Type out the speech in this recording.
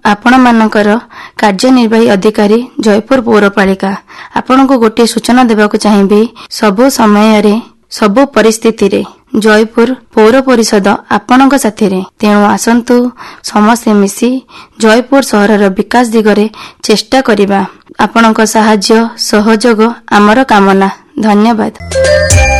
आपण मानकर कार्यनिर्वाही अधिकारी जयपुर पौरपालिका आपनको गोटे सूचना देबाकू चाहिए। सबु समय सबु परिस्थिति रे जयपुर पौर परिषद आपणक साथी रे, तेणु आसंतु समस्ते मिसी जयपुर सहरर विकास दिगरे चेष्टा करिबा। आपणक साहाय्य सहयोग आमर कामना। धन्यवाद।